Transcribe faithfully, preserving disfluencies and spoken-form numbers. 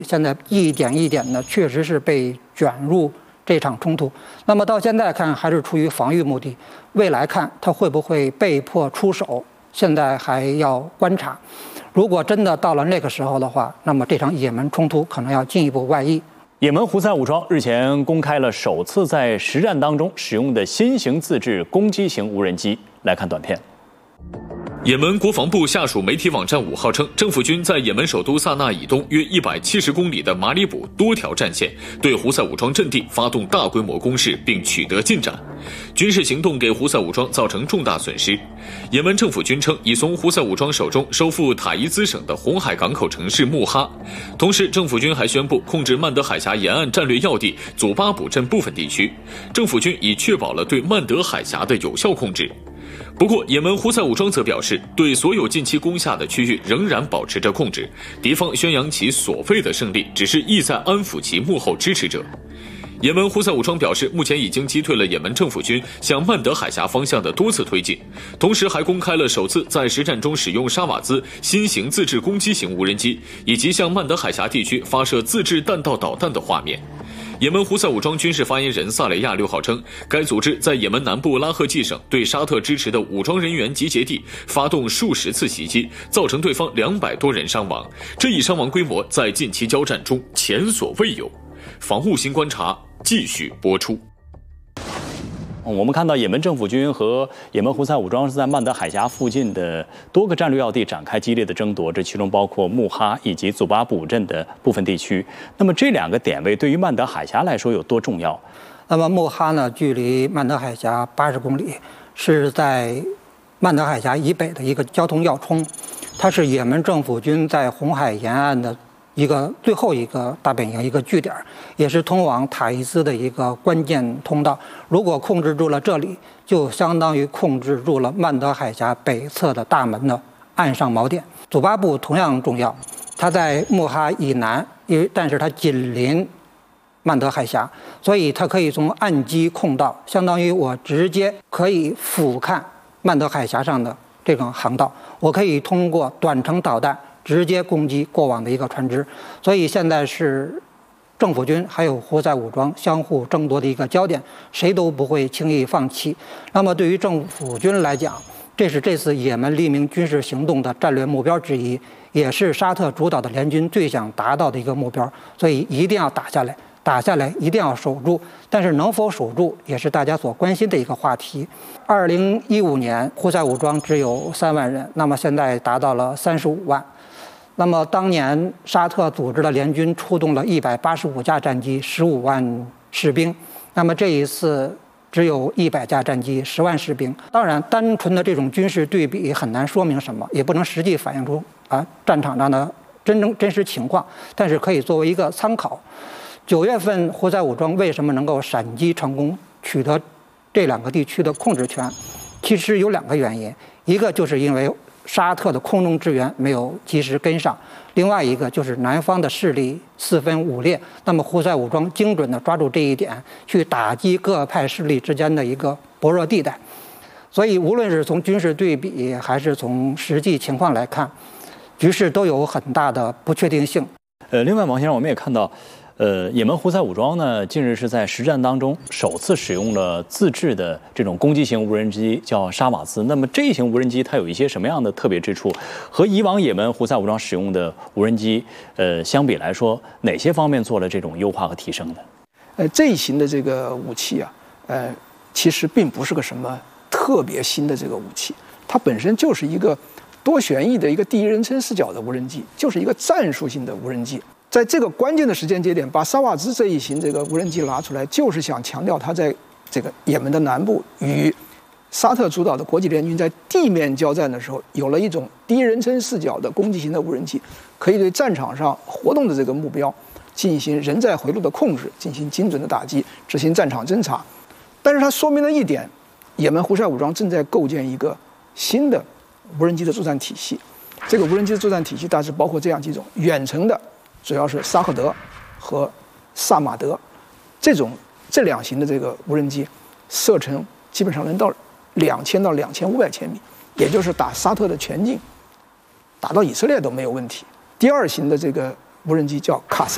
现在一点一点的确实是被卷入这场冲突。那么到现在看还是出于防御目的，未来看它会不会被迫出手，现在还要观察。如果真的到了那个时候的话，那么这场也门冲突可能要进一步外溢。 也门胡塞武装日前公开了首次在实战当中使用的新型自制攻击型无人机。来看短片。 也门国防部下属媒体网站五号称，政府军在也门首都萨那以东约一百七十公里的马里卜多条战线对胡塞武装阵地发动大规模攻势，并取得进展。军事行动给胡塞武装造成重大损失。也门政府军称，已从胡塞武装手中收复塔伊兹省的红海港口城市穆哈。同时，政府军还宣布控制曼德海峡沿岸战略要地祖巴卜镇部分地区。政府军已确保了对曼德海峡的有效控制。不过，也门胡塞武装则表示，对所有近期攻下的区域仍然保持着控制。敌方宣扬其所谓的胜利，只是意在安抚其幕后支持者。也门胡塞武装表示，目前已经击退了也门政府军向曼德海峡方向的多次推进，同时还公开了首次在实战中使用沙瓦兹新型自制攻击型无人机，以及向曼德海峡地区发射自制弹道导弹的画面。也门胡塞武装军事发言人萨雷亚六号称，该组织在也门南部拉赫季省对沙特支持的武装人员集结地发动数十次袭击，造成对方两百多人伤亡，这一伤亡规模在近期交战中前所未有。防务新观察继续播出。 我们看到也门政府军和也门胡塞武装是在曼德海峡附近的多个战略要地展开激烈的争夺，这其中包括穆哈以及祖巴卜镇的部分地区。那么这两个点位对于曼德海峡来说有多重要？ 那么穆哈呢，距离曼德海峡八十公里，是在曼德海峡以北的一个交通要冲，它是也门政府军在红海沿岸的一个最后一个大本营，一个据点，也是通往塔伊斯的一个关键通道。如果控制住了这里，就相当于控制住了曼德海峡北侧的大门的岸上锚点。祖巴卜同样重要，它在穆哈以南，因为但是它紧邻曼德海峡，所以它可以从岸基控道，相当于我直接可以俯瞰曼德海峡上的这种航道，我可以通过短程导弹直接攻击过往的一个船只。所以现在是政府军还有胡塞武装相互争夺的一个焦点，谁都不会轻易放弃。那么对于政府军来讲，这是这次也门黎明军事行动的战略目标之一，也是沙特主导的联军最想达到的一个目标，所以一定要打下来，打下来一定要守住。但是能否守住也是大家所关心的一个话题。二零一五年胡塞武装只有三万人，那么现在达到了三十五万。那么当年沙特组织的联军出动了一百八十五架战机，十五万士兵。那么这一次只有一百架战机，十万士兵。当然，单纯的这种军事对比很难说明什么，也不能实际反映出啊战场上的真正真实情况，但是可以作为一个参考。九月份胡塞武装为什么能够闪击成功，取得这两个地区的控制权？其实有两个原因，一个就是因为沙特的空中支援没有及时跟上，另外一个就是南方的势力四分五裂，那么胡塞武装精准地抓住这一点，去打击各派势力之间的一个薄弱地带。所以无论是从军事对比还是从实际情况来看，局势都有很大的不确定性。 呃，另外王先生，我们也看到呃，也门胡塞武装呢，近日是在实战当中首次使用了自制的这种攻击型无人机，叫沙瓦兹。那么这一型无人机它有一些什么样的特别之处？和以往也门胡塞武装使用的无人机，呃，相比来说，哪些方面做了这种优化和提升呢？ 呃，这一型的这个武器啊，呃，其实并不是个什么特别新的这个武器，它本身就是一个多旋翼的一个第一人称视角的无人机，就是一个战术性的无人机。在这个关键的时间节点，把沙瓦兹这一型这个无人机拿出来，就是想强调它在这个也门的南部与沙特主导的国际联军在地面交战的时候，有了一种第一人称视角的攻击型的无人机，可以对战场上活动的这个目标进行人在回路的控制，进行精准的打击，执行战场侦察。但是它说明了一点，也门胡塞武装正在构建一个新的无人机的作战体系。这个无人机的作战体系大致包括这样几种：远程的主要是沙赫德和萨马德这种这两型的这个无人机，射程基本上能到两千到两千五百千米，也就是打沙特的全境，打到以色列都没有问题。第二型的这个无人机叫卡塞